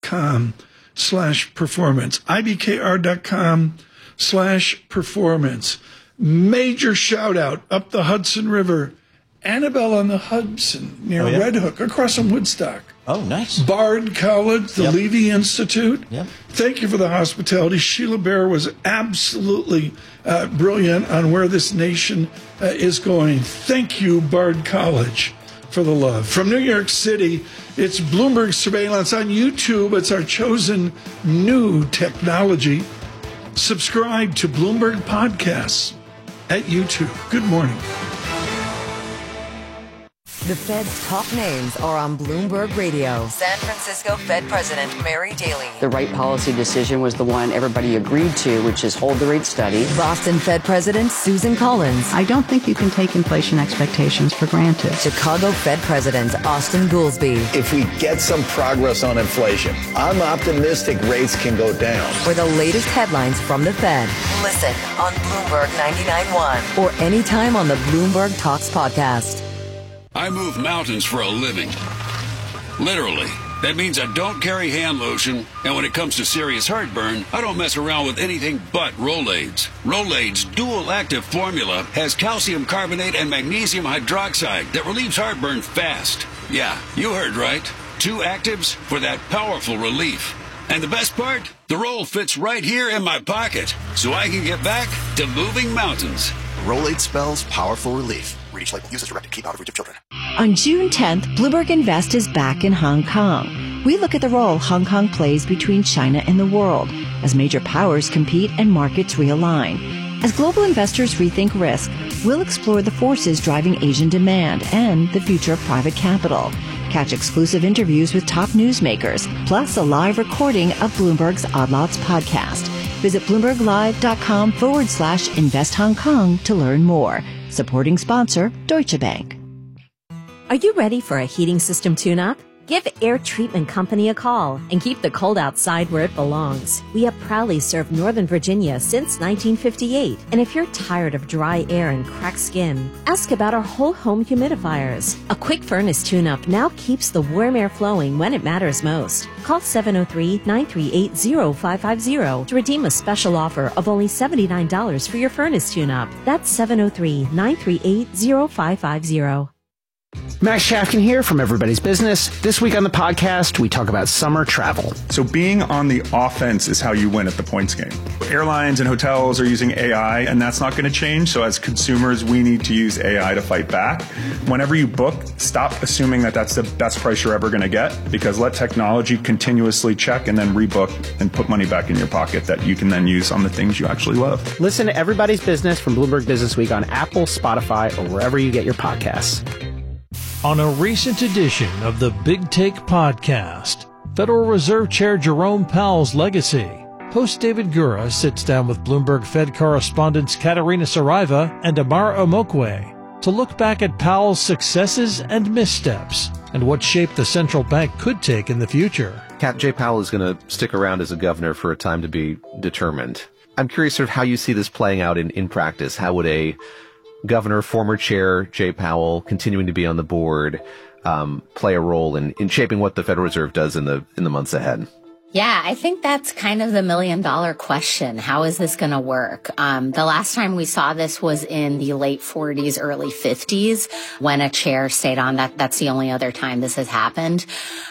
ibkr.com/performance. ibkr.com/performance. Major shout out up the Hudson River. Annabelle on the Hudson near Red Hook, across from Woodstock. Oh, nice. Bard College, the Levy Institute. Yep. Thank you for the hospitality. Sheila Bair was absolutely brilliant on where this nation is going. Thank you, Bard College, for the love. From New York City, it's Bloomberg Surveillance on YouTube. It's our chosen new technology. Subscribe to Bloomberg Podcasts at YouTube. Good morning. The Fed's top names are on Bloomberg Radio. San Francisco Fed President Mary Daly. The right policy decision was the one everybody agreed to, which is hold the rate steady. Boston Fed President Susan Collins. I don't think you can take inflation expectations for granted. Chicago Fed President Austin Goolsbee. If we get some progress on inflation, I'm optimistic rates can go down. For the latest headlines from the Fed, listen on Bloomberg 99.1 or anytime on the Bloomberg Talks podcast. I move mountains for a living. Literally. That means I don't carry hand lotion, and when it comes to serious heartburn, I don't mess around with anything but Rolaids. Rolaids' dual-active formula has calcium carbonate and magnesium hydroxide that relieves heartburn fast. Yeah, you heard right. 2 actives for that powerful relief. And the best part? The roll fits right here in my pocket, so I can get back to moving mountains. Rolade spells powerful relief. Read each label. Use as directed. Keep out of reach of children. On June 10th, Bloomberg Invest is back in Hong Kong. We look at the role Hong Kong plays between China and the world as major powers compete and markets realign. As global investors rethink risk, we'll explore the forces driving Asian demand and the future of private capital. Catch exclusive interviews with top newsmakers, plus a live recording of Bloomberg's Odd Lots podcast. Visit BloombergLive.com/Invest Hong Kong to learn more. Supporting sponsor, Deutsche Bank. Are you ready for a heating system tune-up? Give Air Treatment Company a call and keep the cold outside where it belongs. We have proudly served Northern Virginia since 1958. And if you're tired of dry air and cracked skin, ask about our whole home humidifiers. A quick furnace tune-up now keeps the warm air flowing when it matters most. Call 703-938-0550 to redeem a special offer of only $79 for your furnace tune-up. That's 703-938-0550. Max Shafkin here from Everybody's Business. This week on the podcast, we talk about summer travel. So being on the offense is how you win at the points game. Airlines and hotels are using AI, and that's not going to change. So as consumers, we need to use AI to fight back. Whenever you book, stop assuming that that's the best price you're ever going to get, because let technology continuously check and then rebook and put money back in your pocket that you can then use on the things you actually love. Listen to Everybody's Business from Bloomberg Business Week on Apple, Spotify, or wherever you get your podcasts. On a recent edition of the Big Take podcast, Federal Reserve Chair Jerome Powell's legacy. Host David Gura sits down with Bloomberg Fed correspondents Katerina Saraiva and Amar Omokwe to look back at Powell's successes and missteps and what shape the central bank could take in the future. Jay Powell is going to stick around as a governor for a time to be determined. I'm curious sort of how you see this playing out in practice. How would a governor, former chair Jay Powell, continuing to be on the board, play a role in shaping what the Federal Reserve does in the months ahead? Yeah, I think that's kind of the $1 million question. How is this going to work? The last time we saw this was in the late 40s, early 50s, when a chair stayed on. That's the only other time this has happened.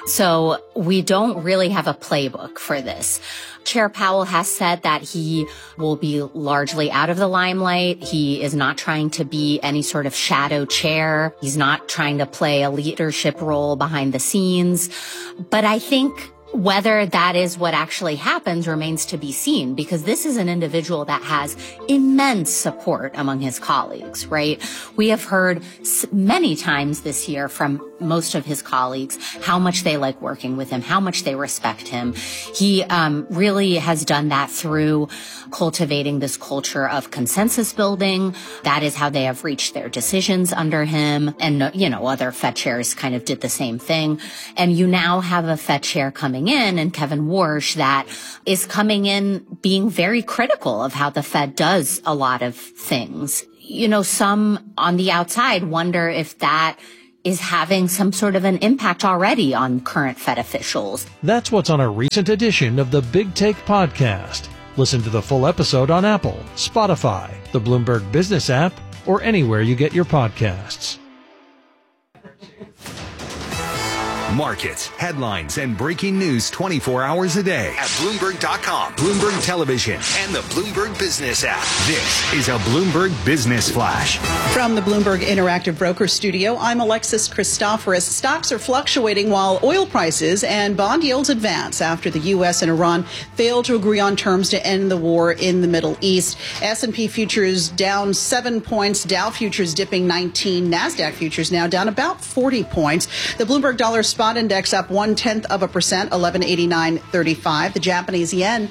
So we don't really have a playbook for this. Chair Powell has said that he will be largely out of the limelight. He is not trying to be any sort of shadow chair. He's not trying to play a leadership role behind the scenes. But I think whether that is what actually happens remains to be seen, because this is an individual that has immense support among his colleagues, right? We have heard many times this year from most of his colleagues how much they like working with him, how much they respect him. He really has done that through cultivating this culture of consensus building. That is how they have reached their decisions under him. And, other Fed chairs kind of did the same thing. And you now have a Fed chair coming in, and Kevin Warsh, that is coming in being very critical of how the Fed does a lot of things. Some on the outside wonder if that is having some sort of an impact already on current Fed officials. That's what's on a recent edition of the Big Take Podcast. Listen to the full episode on Apple, Spotify, the Bloomberg Business app, or anywhere you get your podcasts. Markets, headlines, and breaking news 24 hours a day at Bloomberg.com, Bloomberg Television, and the Bloomberg Business app. This is a Bloomberg Business Flash. From the Bloomberg Interactive Broker Studio, I'm Alexis Christoforous. Stocks are fluctuating while oil prices and bond yields advance after the U.S. and Iran failed to agree on terms to end the war in the Middle East. S&P futures down 7 points, Dow futures dipping 19, NASDAQ futures now down about 40 points. The Bloomberg Dollar Spot Index up 0.1%, 1189.35. The Japanese yen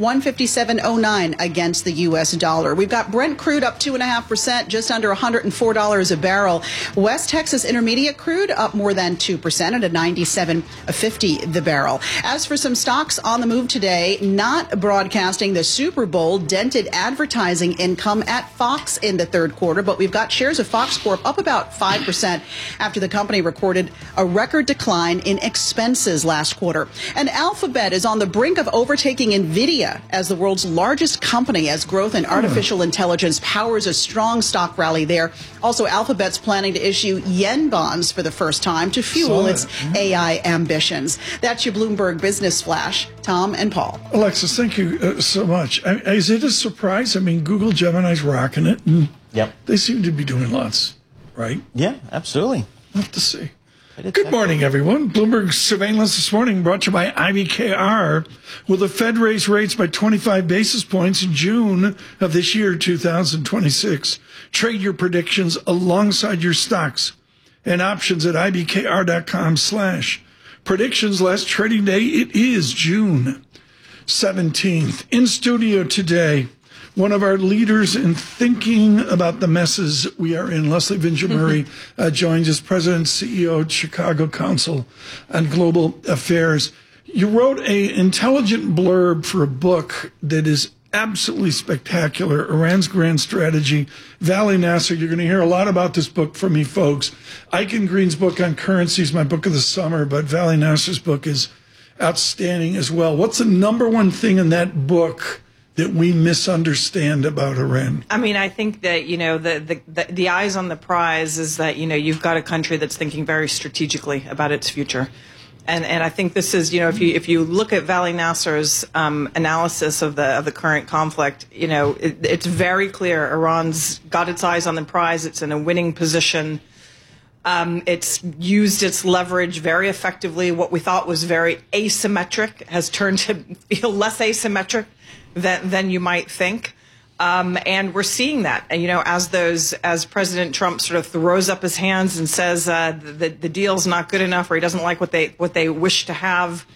157.09 against the U.S. dollar. We've got Brent crude up 2.5%, just under $104 a barrel. West Texas Intermediate crude up more than 2% at $97.50 the barrel. As for some stocks on the move today, not broadcasting the Super Bowl dented advertising income at Fox in the third quarter, but we've got shares of Fox Corp up about 5% after the company recorded a record decline in expenses last quarter. And Alphabet is on the brink of overtaking NVIDIA as the world's largest company as growth in artificial intelligence powers a strong stock rally there. Also, Alphabet's planning to issue yen bonds for the first time to fuel its AI ambitions. That's your Bloomberg Business Flash. Tom and Paul. Alexis, thank you so much. Is it a surprise? I mean, Google Gemini's rocking it. And they seem to be doing lots, right? Yeah, absolutely. We'll have to see. Good morning, everyone. Bloomberg Surveillance this morning brought to you by IBKR. Will the Fed raise rates by 25 basis points in June of this year, 2026? Trade your predictions alongside your stocks and options at ibkr.com/predictions. Last trading day, it is June 17th. In studio today, one of our leaders in thinking about the messes we are in, Leslie Vinja-Murray, joins us, President and CEO of Chicago Council on Global Affairs. You wrote an intelligent blurb for a book that is absolutely spectacular, Iran's Grand Strategy. Vali Nasr, you're going to hear a lot about this book from me, folks. Eichen Green's book on currency is my book of the summer, but Vali Nasr's book is outstanding as well. What's the number one thing in that book that we misunderstand about Iran? I mean, I think that, you know, the eyes on the prize is that, you know, you've got a country that's thinking very strategically about its future. And I think this is, you know, if you look at Vali Nasr's analysis of the current conflict, you know, it's very clear Iran's got its eyes on the prize. It's in a winning position. It's used its leverage very effectively. What we thought was very asymmetric has turned to feel less asymmetric than you might think. And we're seeing that, and, you know, as President Trump sort of throws up his hands and says the deal's not good enough, or he doesn't like what they wish to have,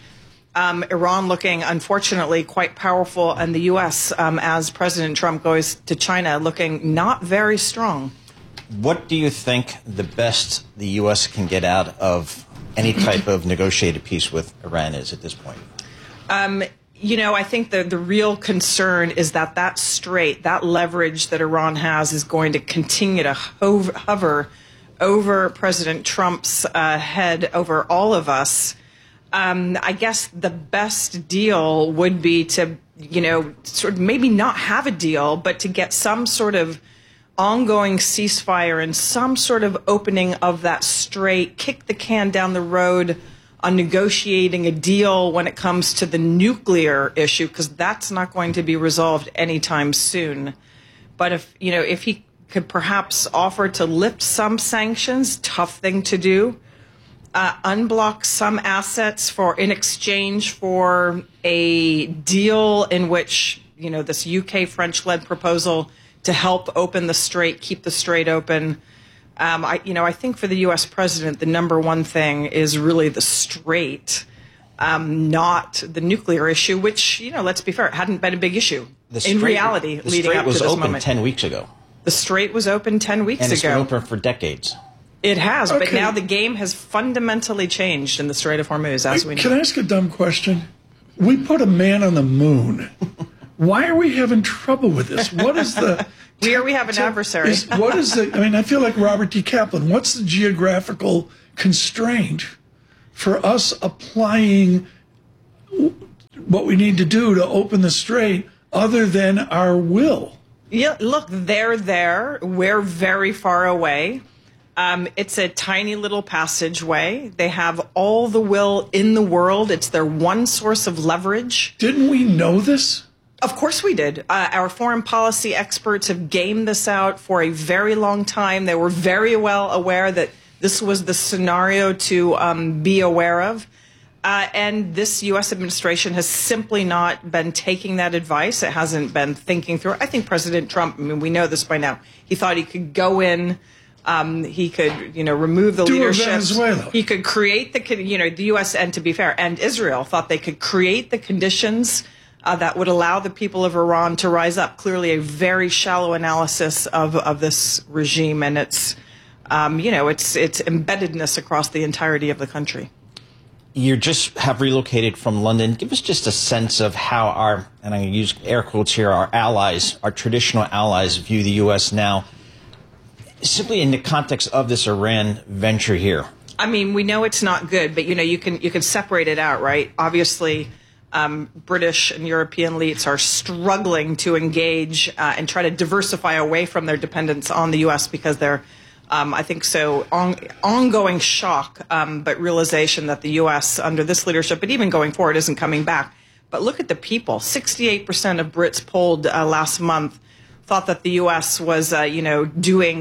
Iran looking, unfortunately, quite powerful, and the U.S., as President Trump goes to China, looking not very strong. What do you think the best the U.S. can get out of any type of negotiated peace with Iran is at this point? You know, I think the real concern is that that leverage that Iran has is going to continue to hover over President Trump's head, over all of us. I guess the best deal would be to, you know, sort of maybe not have a deal, but to get some sort of ongoing ceasefire and some sort of opening of that strait, kick the can down the road on negotiating a deal when it comes to the nuclear issue, because that's not going to be resolved anytime soon. But if he could perhaps offer to lift some sanctions, tough thing to do, unblock some assets in exchange for a deal in which, you know, this UK French-led proposal to help open the strait, keep the strait open. I think for the U.S. president, the number one thing is really the strait, not the nuclear issue, which, you know, let's be fair, it hadn't been a big issue in reality leading up to this moment. The strait was open 10 weeks ago. The strait was open 10 weeks ago. And it's been open for decades. It has, but now the game has fundamentally changed in the Strait of Hormuz, as we know. Can I ask a dumb question? We put a man on the moon. Why are we having trouble with this? What is the... we have an adversary. I feel like Robert D. Kaplan. What's the geographical constraint for us applying what we need to do to open the strait other than our will? Yeah, look, they're there. We're very far away. It's a tiny little passageway. They have all the will in the world. It's their one source of leverage. Didn't we know this? Of course we did. Our foreign policy experts have gamed this out for a very long time. They were very well aware that this was the scenario to be aware of. And this U.S. administration has simply not been taking that advice. It hasn't been thinking through it. I think President Trump, I mean, we know this by now, he thought he could go in, he could, remove the leadership. He could create the U.S. and, to be fair, and Israel thought they could create the conditions that would allow the people of Iran to rise up. Clearly a very shallow analysis of this regime and its embeddedness across the entirety of the country. You just have relocated from London. Give us just a sense of how our, and I'm going to use air quotes here, our allies, our traditional allies view the U.S. now, simply in the context of this Iran venture here. I mean, we know it's not good, but you can separate it out, right? Obviously, British and European elites are struggling to engage and try to diversify away from their dependence on the U.S. because they're, I think so, ongoing shock, but realization that the U.S. under this leadership, but even going forward, isn't coming back. But look at the people. 68% of Brits polled last month thought that the U.S. was, doing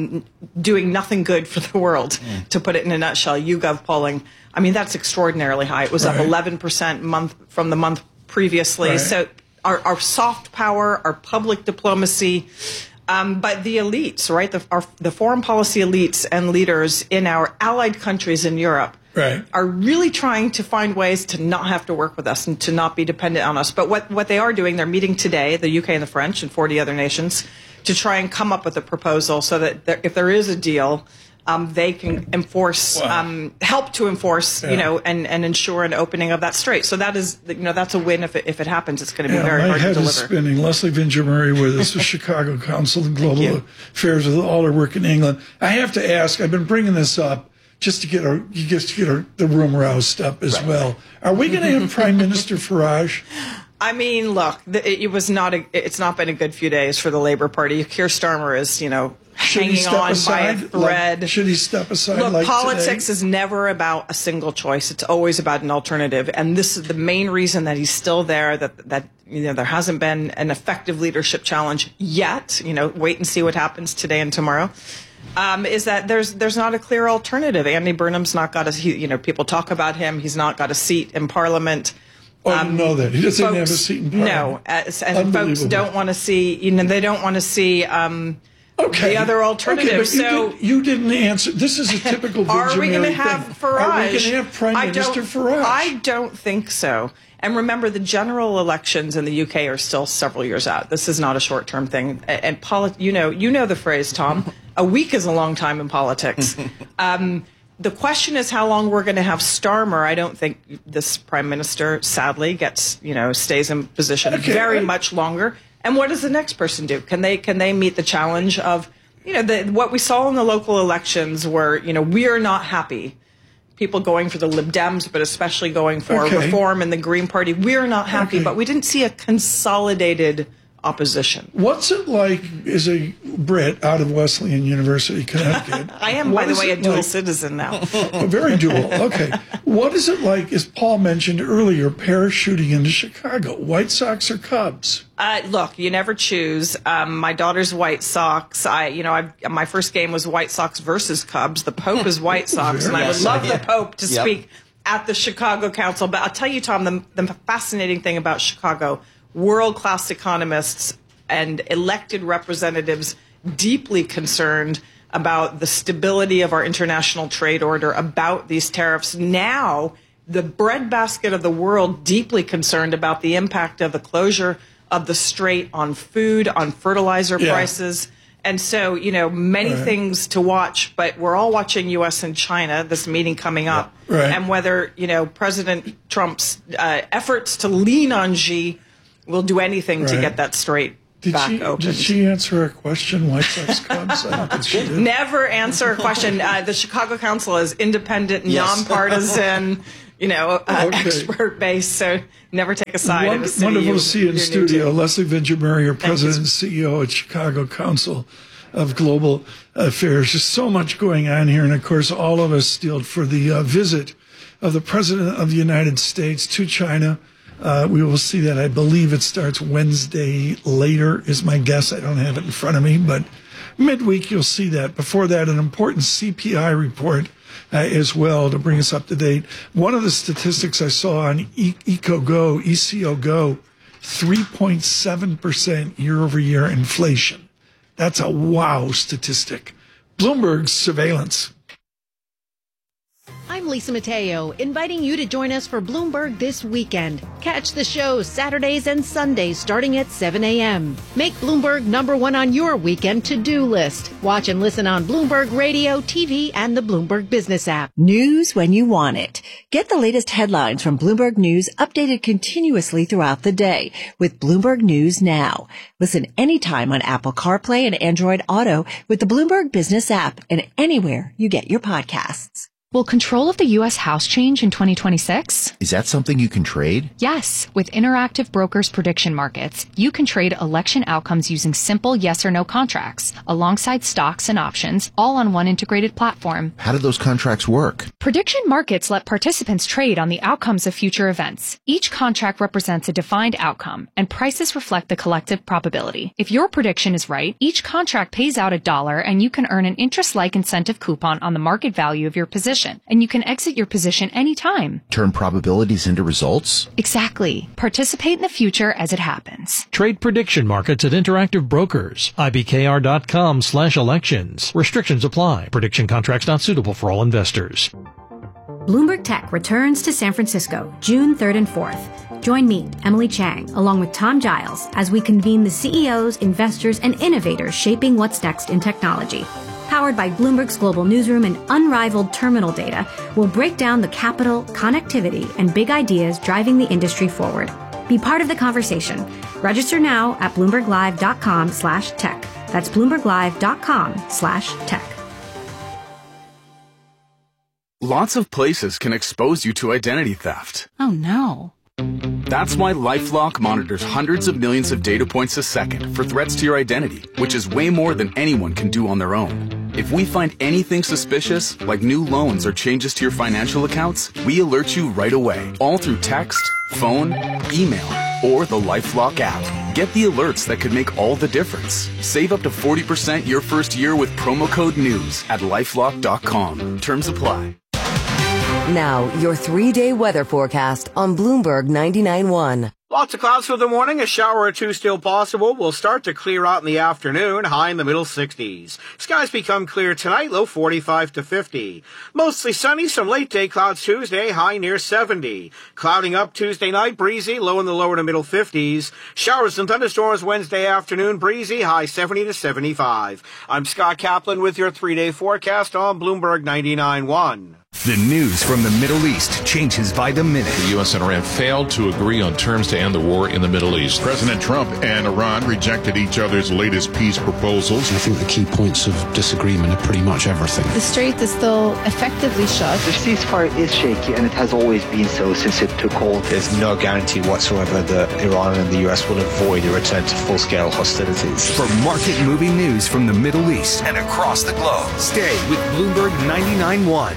nothing good for the world, to put it in a nutshell. YouGov polling. I mean, that's extraordinarily high. It was up 11% from the month previously. Right. So our soft power, our public diplomacy, but the elites, right, the foreign policy elites and leaders in our allied countries in Europe are really trying to find ways to not have to work with us and to not be dependent on us. But what they are doing, they're meeting today, the UK and the French and 40 other nations, to try and come up with a proposal so that if there is a deal, they can enforce, help to enforce, and ensure an opening of that strait. So that is, that's a win if it happens. It's going to be very hard to deliver. My head is spinning. Leslie Vinjer-Murray with us, the Chicago Council of Global Affairs, with all her work in England. I have to ask. I've been bringing this up just to get the room roused up as well. Are we going to have Prime Minister Farage? I mean, look, it's not been a good few days for the Labour Party. Keir Starmer is, hanging on by a thread. Should he step aside? Look, politics is never about a single choice. It's always about an alternative. And this is the main reason that he's still there, that there hasn't been an effective leadership challenge yet. Wait and see what happens today and tomorrow. Is that there's not a clear alternative. Andy Burnham's not got people talk about him. He's not got a seat in Parliament. I didn't know that. He doesn't have a seat in Parliament. No, and folks don't want to see, they don't want to see the other alternative. Okay, but you didn't answer. This is a typical Are we going to have Farage? Are we going to have Prime Minister Farage? I don't think so. And remember, the general elections in the UK are still several years out. This is not a short-term thing. And you know the phrase, Tom. A week is a long time in politics. The question is how long we're going to have Starmer. I don't think this prime minister, sadly, stays in position very much longer. And what does the next person do? Can they meet the challenge of, what we saw in the local elections where, we are not happy. People going for the Lib Dems, but especially going for reform in the Green Party. We are not happy, but we didn't see a consolidated opposition. What's it like as a Brit out of Wesleyan University, Connecticut? I am, by the way, a dual citizen now. Very dual. Okay. What is it like, as Paul mentioned earlier, parachuting into Chicago? White Sox or Cubs? Look, you never choose. My daughter's White Sox. My first game was White Sox versus Cubs. The Pope is White Sox, and I would love the Pope to speak at the Chicago Council. But I'll tell you, Tom, the fascinating thing about Chicago, world-class economists and elected representatives deeply concerned about the stability of our international trade order, about these tariffs. Now, the breadbasket of the world deeply concerned about the impact of the closure of the strait on food, on fertilizer prices. And so, many things to watch, but we're all watching U.S. and China, this meeting coming up, and whether, President Trump's efforts to lean on Xi we'll do anything to Right. get that straight back open. Did she answer our question, White Sox Cubs? I don't think she did. Never answer a question. The Chicago Council is independent, nonpartisan, expert based, so never take a side in a city. Wonderful to see you in you're new studio. to. Leslie Vingemary, President and CEO at Chicago Council of Global Affairs. Just so much going on here. And of course, all of us steeled for the visit of the President of the United States to China. We will see that. I believe it starts Wednesday later, is my guess. I don't have it in front of me, but midweek you'll see that. Before that, an important CPI report as well to bring us up to date. One of the statistics I saw on ECOGO, 3.7% year over year inflation. That's a wow statistic. Bloomberg surveillance. I'm Lisa Mateo, inviting you to join us for Bloomberg This Weekend. Catch the show Saturdays and Sundays starting at 7 a.m. Make Bloomberg #1 on your weekend to-do list. Watch and listen on Bloomberg Radio, TV, and the Bloomberg Business app. News when you want it. Get the latest headlines from Bloomberg News updated continuously throughout the day with Bloomberg News Now. Listen anytime on Apple CarPlay and Android Auto with the Bloomberg Business app and anywhere you get your podcasts. Will control of the U.S. House change in 2026? Is that something you can trade? Yes. With Interactive Brokers Prediction Markets, you can trade election outcomes using simple yes or no contracts, alongside stocks and options, all on one integrated platform. How do those contracts work? Prediction markets let participants trade on the outcomes of future events. Each contract represents a defined outcome, and prices reflect the collective probability. If your prediction is right, each contract pays out $1, and you can earn an interest-like incentive coupon on the market value of your position. And you can exit your position anytime. Turn probabilities into results? Exactly. Participate in the future as it happens. Trade prediction markets at Interactive Brokers. IBKR.com/elections. Restrictions apply. Prediction contracts not suitable for all investors. Bloomberg Tech returns to San Francisco, June 3rd and 4th. Join me, Emily Chang, along with Tom Giles, as we convene the CEOs, investors, and innovators shaping what's next in technology. Powered by Bloomberg's global newsroom and unrivaled terminal data, we'll break down the capital, connectivity, and big ideas driving the industry forward. Be part of the conversation. Register now at BloombergLive.com/tech. That's BloombergLive.com/tech. Lots of places can expose you to identity theft. Oh no. That's why LifeLock monitors hundreds of millions of data points a second for threats to your identity, which is way more than anyone can do on their own. If we find anything suspicious, like new loans or changes to your financial accounts, we alert you right away, all through text, phone, email, or the LifeLock app. Get the alerts that could make all the difference. Save up to 40% your first year with promo code NEWS at LifeLock.com. Terms apply. Now, your 3-day weather forecast on Bloomberg 99.1. Lots of clouds for the morning. A shower or two still possible. Will start to clear out in the afternoon. High in the middle 60s. Skies become clear tonight. Low 45 to 50. Mostly sunny. Some late day clouds Tuesday. High near 70. Clouding up Tuesday night. Breezy. Low in the lower to middle 50s. Showers and thunderstorms Wednesday afternoon. Breezy. High 70 to 75. I'm Scott Kaplan with your 3-day forecast on Bloomberg 99.1. The news from the Middle East changes by the minute. The U.S. and Iran failed to agree on terms to end the war in the Middle East. President Trump and Iran rejected each other's latest peace proposals. I think the key points of disagreement are pretty much everything. The strait is still effectively shut. The ceasefire is shaky, and it has always been so since it took hold. There's no guarantee whatsoever that Iran and the U.S. will avoid a return to full-scale hostilities. For market-moving news from the Middle East and across the globe, stay with Bloomberg 99.1.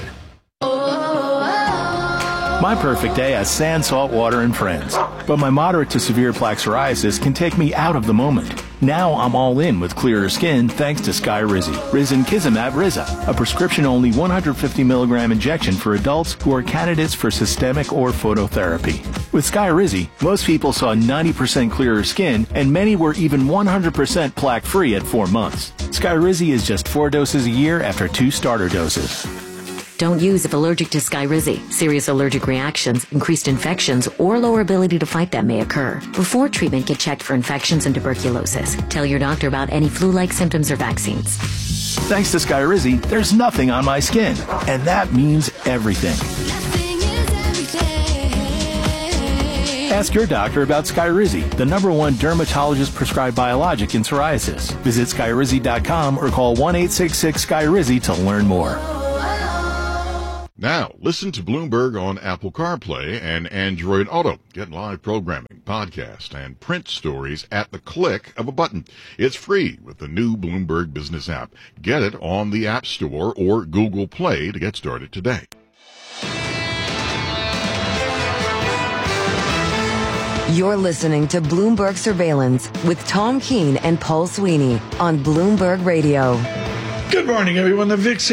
My perfect day has sand, salt water, and friends. But my moderate to severe plaque psoriasis can take me out of the moment. Now I'm all in with clearer skin thanks to Skyrizi. Risankizumab Riza, a prescription-only 150 milligram injection for adults who are candidates for systemic or phototherapy. With Skyrizi, most people saw 90% clearer skin, and many were even 100% plaque-free at 4 months. Skyrizi is just 4 doses a year after 2 starter doses. Don't use if allergic to Skyrizi. Serious allergic reactions, increased infections, or lower ability to fight them may occur. Before treatment, get checked for infections and tuberculosis. Tell your doctor about any flu-like symptoms or vaccines. Thanks to Skyrizi, there's nothing on my skin, and that means everything. Ask your doctor about Skyrizi, the #1 dermatologist-prescribed biologic in psoriasis. Visit Skyrizi.com or call 1-866-SKYRIZI to learn more. Now, listen to Bloomberg on Apple CarPlay and Android Auto. Get live programming, podcast, and print stories at the click of a button. It's free with the new Bloomberg Business app. Get it on the App Store or Google Play to get started today. You're listening to Bloomberg Surveillance with Tom Keene and Paul Sweeney on Bloomberg Radio. Good morning, everyone. The VIX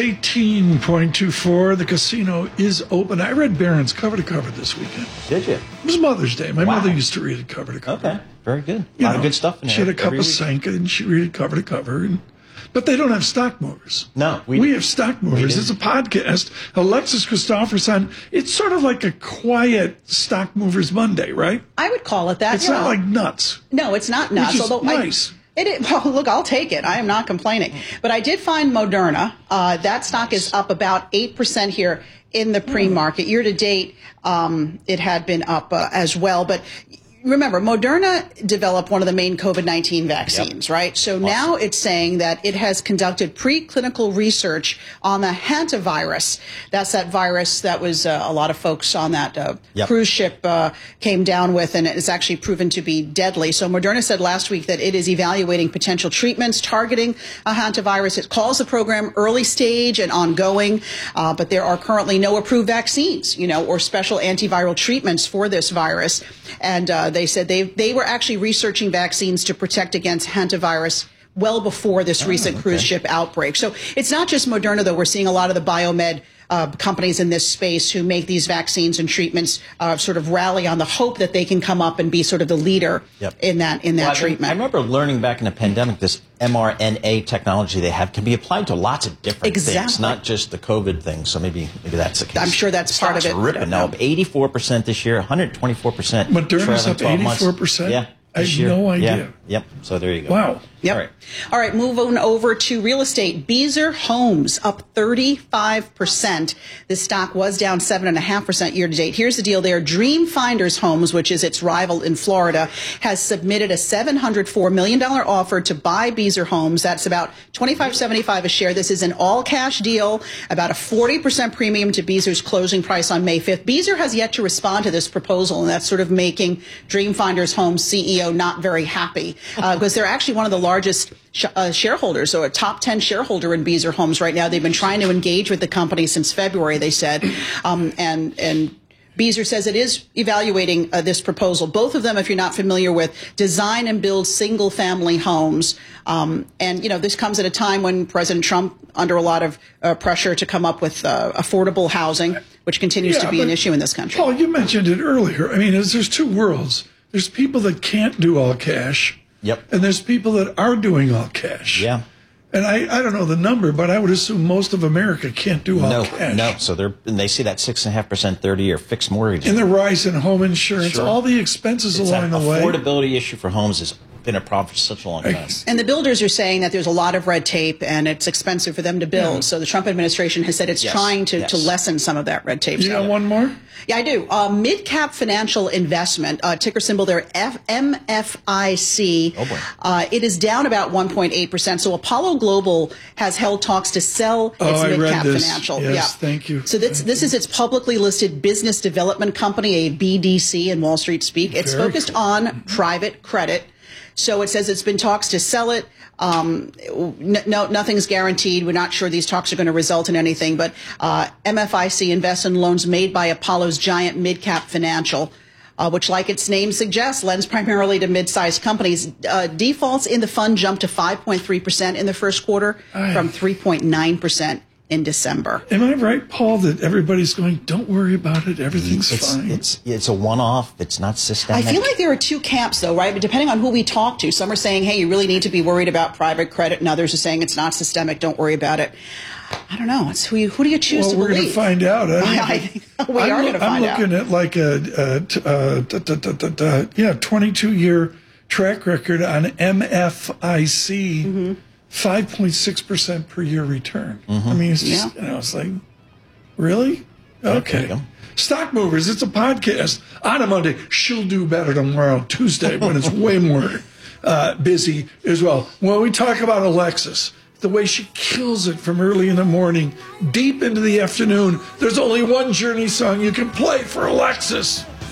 18.24. The casino is open. I read Barron's cover to cover this weekend. Did you? It was Mother's Day. My mother used to read it cover to cover. Okay, very good. A lot of good stuff in there. She had a cup of Sanka, and she read it cover to cover. But they don't have stock movers. No. We have stock movers. It's a podcast. Alexis Christopherson. It's sort of like a quiet Stock Movers Monday, right? I would call it that. It's not like nuts. No, it's not nuts. Which is although nice. Well, look, I'll take it. I am not complaining. But I did find Moderna. That stock is up about 8% here in the pre-market. Year to date, it had been up as well. But remember, Moderna developed one of the main COVID-19 vaccines, right? So now it's saying that it has conducted preclinical research on the hantavirus. That's that virus that was a lot of folks on that cruise ship came down with, and it's actually proven to be deadly. So Moderna said last week that it is evaluating potential treatments targeting a hantavirus. It calls the program early stage and ongoing, but there are currently no approved vaccines, or special antiviral treatments for this virus. And they said they were actually researching vaccines to protect against hantavirus well before this recent cruise ship outbreak. So it's not just Moderna, though. We're seeing a lot of the biomed companies in this space who make these vaccines and treatments sort of rally on the hope that they can come up and be sort of the leader in that treatment. I remember learning back in the pandemic, this mRNA technology they have can be applied to lots of different things, not just the COVID thing. So maybe that's the case. I'm sure that's part of it. Ripping now, up 84% this year, 124%. Moderna's up 84%? Yeah. I have no idea. Yeah. Yep. So there you go. Wow. Yep. All right. Moving over to real estate. Beazer Homes up 35%. This stock was down 7.5% year to date. Here's the deal there. Dream Finders Homes, which is its rival in Florida, has submitted a $704 million offer to buy Beazer Homes. That's about $25.75 a share. This is an all-cash deal, about a 40% premium to Beazer's closing price on May 5th. Beazer has yet to respond to this proposal, and that's sort of making Dream Finders Homes CEO not very happy because they're actually one of the largest shareholders, so a top 10 shareholder in Beazer Homes right now. They've been trying to engage with the company since February, they said, and Beazer says it is evaluating this proposal. Both of them, if you're not familiar with, design and build single-family homes. And, this comes at a time when President Trump, under a lot of pressure to come up with affordable housing, which continues to be an issue in this country. Paul, you mentioned it earlier. I mean, there's two worlds. There's people that can't do all cash. Yep. And there's people that are doing all cash. Yeah. And I don't know the number, but I would assume most of America can't do all cash. No. So they see that 6.5% 30-year fixed mortgage. And the rise in home insurance, all the expenses along the way. Affordability issue for homes has been a problem for such a long time. And the builders are saying that there's a lot of red tape and it's expensive for them to build. Yeah. So the Trump administration has said it's trying to lessen some some of that red tape. You got one more? Yeah, I do. Mid-cap financial investment, ticker symbol there, MFIC. Oh boy. It is down about 1.8%. So Apollo Global has held talks to sell its mid-cap financial. Yes, thank you. So this is its publicly listed business development company, a BDC in Wall Street speak. It's focused on private credit. So it says it's been talks to sell it. Nothing's guaranteed. We're not sure these talks are going to result in anything. But MFIC invests in loans made by Apollo's giant mid-cap financial, which, like its name suggests, lends primarily to mid-sized companies. Defaults in the fund jumped to 5.3% in the first quarter from 3.9% in December. Am I right, Paul, that everybody's going, don't worry about it, everything's fine? It's a one-off. It's not systemic. I feel like there are two camps, though, right? But depending on who we talk to, some are saying, hey, you really need to be worried about private credit, and others are saying it's not systemic, don't worry about it. I don't know. It's who do you choose to believe? We're going to find out. I think we are going to find out. I'm looking at like a 22-year track record on MFIC. Mm-hmm. 5.6% per year return. Mm-hmm. I mean, it's just, it's like, really? Okay. Stock Movers, it's a podcast on a Monday. She'll do better tomorrow, Tuesday, when it's way more busy as well. When we talk about Alexis, the way she kills it from early in the morning, deep into the afternoon, there's only one Journey song you can play for Alexis.